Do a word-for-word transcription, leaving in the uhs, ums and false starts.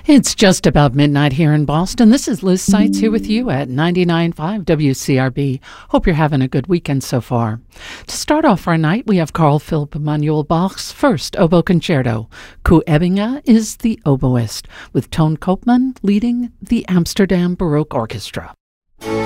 It's just about midnight here in Boston. This is Liz Seitz here with you at ninety-nine point five W C R B. Hope you're having a good weekend so far. To start off our night, we have Carl Philipp Emanuel Bach's first oboe concerto. Koos Ebbinga is the oboist, with Toon Koopman leading the Amsterdam Baroque Orchestra.